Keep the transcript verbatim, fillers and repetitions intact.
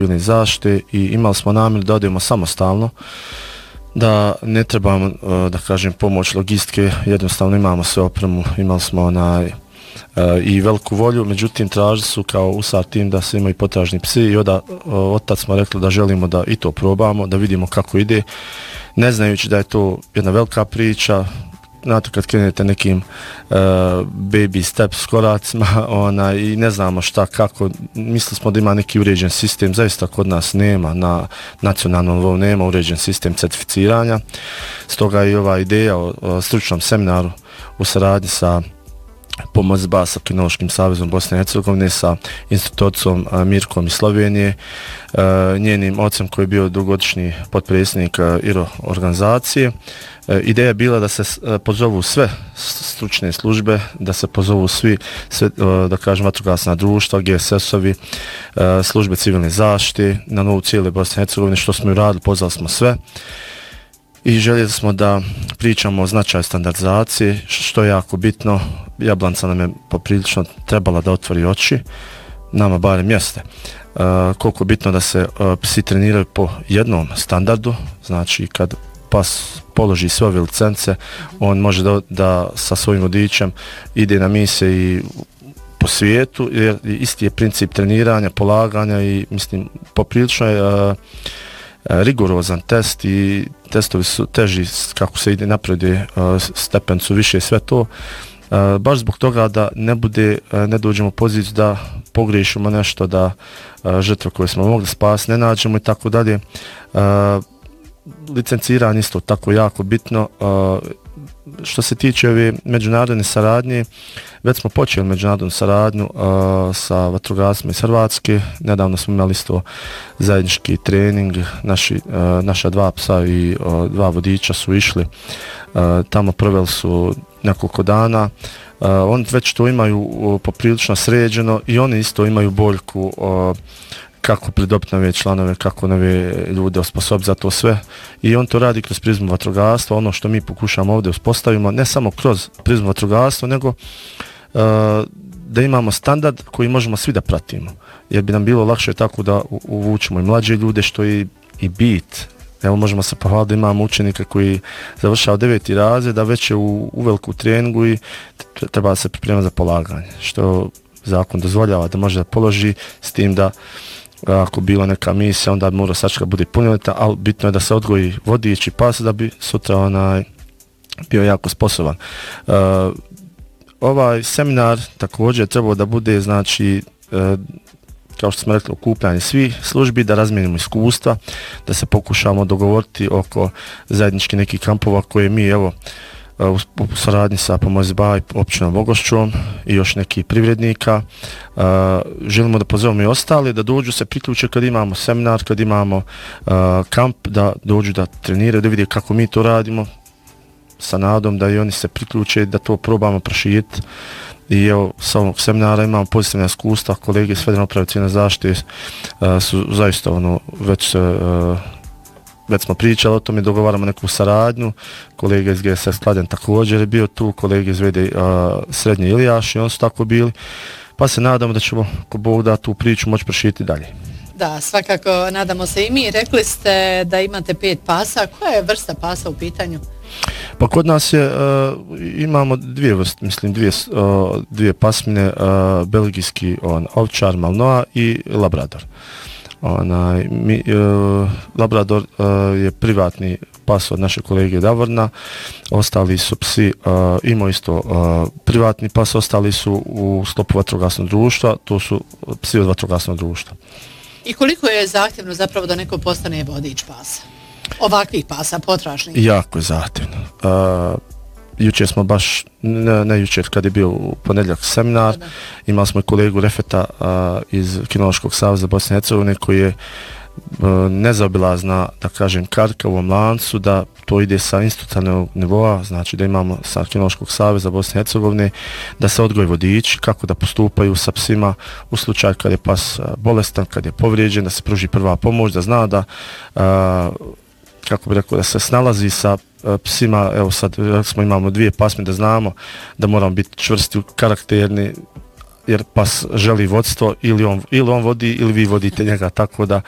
civilne zaštite i imali smo namjeru da odemo samostalno, da ne trebamo, da kažem, pomoć logistike, jednostavno imamo sve opremu, imali smo onaj i veliku volju, međutim tražili su kao U S A R tim da se imaju potražni psi i onda od tad smo rekli da želimo da i to probamo, da vidimo kako ide, ne znajući da je to jedna velika priča. Znate, kad krenete nekim uh, baby steps koracima ona, i ne znamo šta, kako, mislili smo da ima neki uređen sistem, zaista kod nas nema, na nacionalnom nivou nema uređen sistem certificiranja, stoga i ova ideja o, o stručnom seminaru u saradnji sa Pomoć B A sa Kinološkim savezom Bosne i Hercegovine, sa institutom Mirkom iz Slovenije, njenim ocem koji je bio dugogodišnji potpredsjednik I R O organizacije. Ideja je bila da se pozovu sve stručne službe, da se pozovu svi, sve, da kažem, vatrogasna društva, G S S-ovi, službe civilne zaštite na nivou cijele Bosne i Hercegovine, što smo i radili, pozvali smo sve. I željeli smo da pričamo o značaju standardizacije, što je jako bitno. Jablanca nam je poprilično trebala da otvori oči, nama barem jeste. Uh, koliko je bitno da se uh, psi treniraju po jednom standardu, znači kad pas položi sve ove licence, on može da, da sa svojim vodičem ide na misije i po svijetu, jer isti je princip treniranja, polaganja i mislim poprilično je uh, rigorozan test i testovi su teži kako se ide napred, stepen su više, sve to. Baš zbog toga da ne bude, ne dođemo u poziciju da pogriješimo nešto, da žrtve koje smo mogli spasiti ne nađemo i tako dalje. Licenciranje isto tako jako bitno. Što se tiče ove međunarodne saradnje, već smo počeli međunarodnu saradnju uh, sa vatrogasima iz Hrvatske. Nedavno smo imali isto zajednički trening, naši, uh, naša dva psa i uh, dva vodiča su išli, uh, tamo proveli su nekoliko dana. Uh, oni već to imaju uh, poprilično sređeno i oni isto imaju boljku uh, kako pridobiti nove članove, kako nove ljude osposobiti za to sve. I on to radi kroz prizmu vatrogastva, ono što mi pokušamo ovdje uspostavimo, ne samo kroz prizmu vatrogastva, nego uh, da imamo standard koji možemo svi da pratimo. Jer bi nam bilo lakše tako da uvučemo i mlađe ljude, što je i bit. Evo, možemo se pohvaliti da imamo učenika koji završava deveti razred, da već je u, u veliku treningu i treba se pripremati za polaganje, što zakon dozvoljava da može da položi, s tim da ako bila neka misija, onda mora sačka bude punoljetan, ali bitno je da se odgoji vodič i pas da bi sutra onaj bio jako sposoban. Uh, ovaj seminar također trebao da bude, znači, uh, kao što smo rekli, okupljanje svih službi, da razmijenimo iskustva, da se pokušamo dogovoriti oko zajedničkih nekih kampova koje mi, evo, u saradnji sa Pomoć B A i općinom Vogošćom i još nekih privrednika. Uh, želimo da pozovemo i ostali da dođu se priključe kad imamo seminar, kad imamo uh, kamp, da dođu da treniraju, da vidi kako mi to radimo, sa nadom da i oni se priključe, da to probamo proširiti. I evo, sa ovog seminara imamo pozitivne iskustva, kolege iz Federalne uprave civilne zaštite uh, su zaista ono, već uh, već smo pričali o tome, dogovaramo neku saradnju, kolega iz G S S Kladen također je bio tu, kolega iz V D uh, Srednje Ilijaš i oni su tako bili, pa se nadamo da ćemo, ko Bog da, tu priču moći proširiti dalje. Da, svakako nadamo se i mi. Rekli ste da imate pet pasa, koja je vrsta pasa u pitanju? Pa kod nas je, uh, imamo dvije vrste, mislim dvije, uh, dvije pasmine, uh, belgijski on, ovčar, malinois i labrador. Onaj, mi, uh, Labrador uh, je privatni pas od naše kolege Davorna, ostali su psi, uh, imao isto uh, privatni pas, ostali su u sklopu vatrogasnog društva, to su psi od vatrogasnog društva. I koliko je zahtjevno zapravo da neko postane vodič pasa? Ovakvih pasa, potražnih? Jako je zahtjevno. Uh, jučer smo baš, ne, ne jučer, kad je bio u ponedjeljak seminar, da, da. Imali smo i kolegu Refeta a, iz Kinološkog saveza Bosne i Hercegovine, koji je a, nezaobilazna, da kažem, karka u ovom lancu, da to ide sa institucionalnog nivoa, znači da imamo sa Kinološkog saveza Bosne i Hercegovine, da se odgoji vodiči, kako da postupaju sa psima u slučaju kad je pas a, bolestan, kad je povrijeđen, da se pruži prva pomoć, da zna da a, kako bi rekao, da se snalazi sa uh, psima. Evo sad smo imamo dvije pasme, da znamo da moramo biti čvrsti, karakterni, jer pas želi vodstvo, ili on, ili on vodi ili vi vodite njega, tako da